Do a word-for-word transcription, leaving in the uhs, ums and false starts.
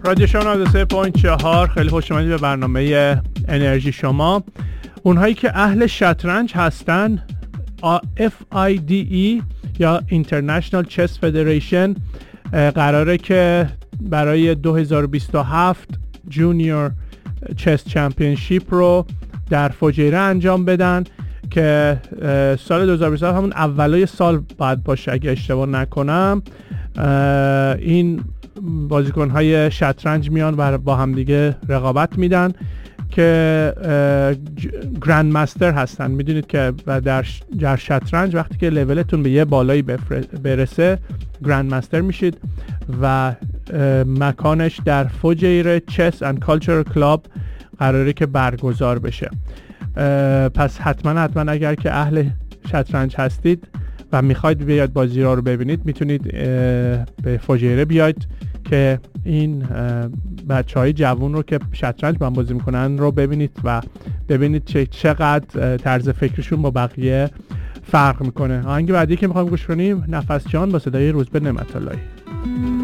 رادیو شما نود و سه ممیز چهار. خیلی خوش اومدید به برنامه انرژی شما. اونهایی که اهل شطرنج هستن، اف آی دی ای یا International Chess Federation قراره که برای دو هزار و بیست و هفت جونیور چس چمپیونشیپ رو در فجیره انجام بدن که سال دو هزار و بیست و هفت همون اولای سال باید باشه اگه اشتباه نکنم. این بازیکن‌های شطرنج میان و با هم دیگه رقابت میدن که گرند مستر هستن. میدونید که در در شطرنج وقتی که لولتون به یه بالایی برسه گرند مستر میشید و مکانش در فجیره چس اند کالچر کلاب قراره که برگزار بشه. پس حتما حتما اگر که اهل شطرنج هستید و میخواید بیاید بازی را رو ببینید، میتونید به فجیره بیاید که این بچهای جوون رو که شطرنج با هم بازی میکنن رو ببینید و ببینید چه چقدر طرز فکرشون با بقیه فرق میکنه. آهنگ بعدی که میخوایم گوش کنیم نفس جان با صدای روزبه نعمت اللهی.